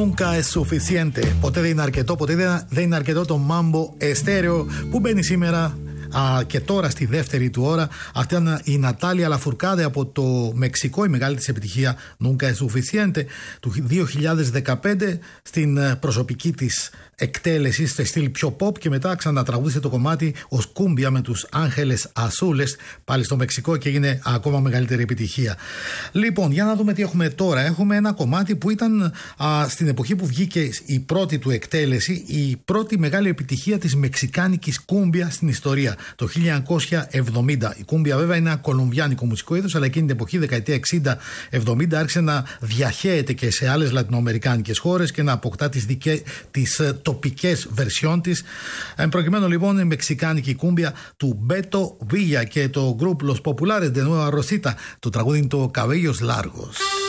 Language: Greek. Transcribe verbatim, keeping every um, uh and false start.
Nunca es suficiente. Ποτέ δεν είναι αρκετό, ποτέ δεν είναι αρκετό το Mambo Estéreo που μπαίνει σήμερα α, και τώρα στη δεύτερη του ώρα. Αυτή είναι η Νατάλια Λαφουρκάδε από το Μεξικό, η μεγάλη της επιτυχία Nunca es suficiente του δύο χιλιάδες δεκαπέντε, στην προσωπική της εκτέλεση στο στυλ πιο pop, και μετά ξανατραγούδισε το κομμάτι ως κούμπια με τους Άγχελες Ασούλες πάλι στο Μεξικό και έγινε ακόμα μεγαλύτερη επιτυχία. Λοιπόν, για να δούμε τι έχουμε τώρα. Έχουμε ένα κομμάτι που ήταν α, στην εποχή που βγήκε η πρώτη του εκτέλεση, η πρώτη μεγάλη επιτυχία της μεξικάνικης κούμπια στην ιστορία, το χίλια εννιακόσια εβδομήντα. Η κούμπια βέβαια είναι ένα κολομβιάνικο μουσικό είδος, αλλά εκείνη την εποχή, δεκαετία εξήντα εβδομήντα, άρχισε να διαχέεται και σε άλλες λατινοαμερικάνικες χώρες και να αποκτά τις, δικέ, τις τοπικές βερσιόν της. Εν προκειμένου λοιπόν η μεξικάνικη κούμπια του Μπέτο Βίλια και το group Los Populares de Nueva Rosita. Το τραγούδι είναι το Cabellos Largos.